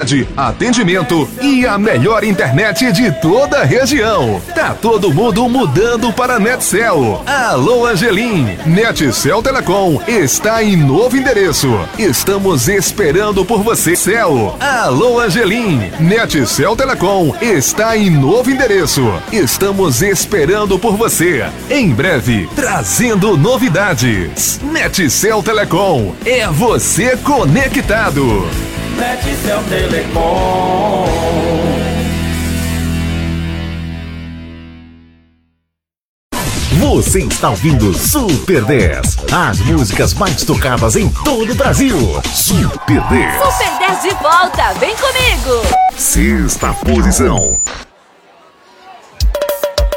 qualidade, atendimento e a melhor internet de toda a região. Tá todo mundo mudando para Netcel. Alô, Angelim. Netcel Telecom está em novo endereço. Estamos esperando por você. Cel. Alô, Angelim. Netcel Telecom está em novo endereço. Estamos esperando por você. Em breve, trazendo novidades. Netcel Telecom, é você conectado. Netcel Telecom. Você está ouvindo Super 10, as músicas mais tocadas em todo o Brasil. Super 10. Super 10 de volta, vem comigo. Sexta posição.